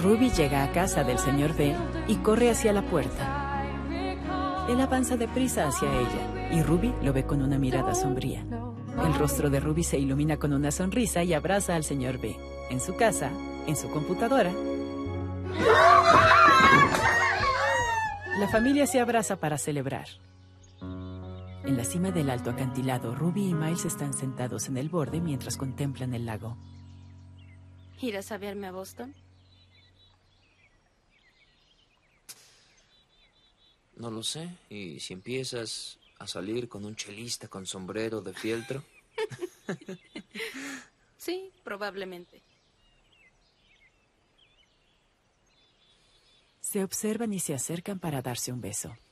Ruby llega a casa del señor B y corre hacia la puerta. Él avanza deprisa hacia ella y Ruby lo ve con una mirada sombría. El rostro de Ruby se ilumina con una sonrisa y abraza al señor B. En su casa, en su computadora. La familia se abraza para celebrar. En la cima del alto acantilado, Ruby y Miles están sentados en el borde mientras contemplan el lago. ¿Irás a verme a Boston? No lo sé. ¿Y si empiezas a salir con un chelista con sombrero de fieltro? Sí, probablemente. Se observan y se acercan para darse un beso.